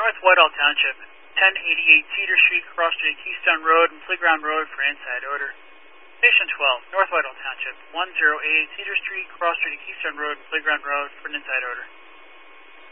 North Whitehall Township, 1088 Cedar Street, Cross Street, Keystone Road, and Playground Road for inside odor. Station 12, North Whitehall Township, 1088 Cedar Street, Cross Street, Keystone Road, and Playground Road for an inside odor.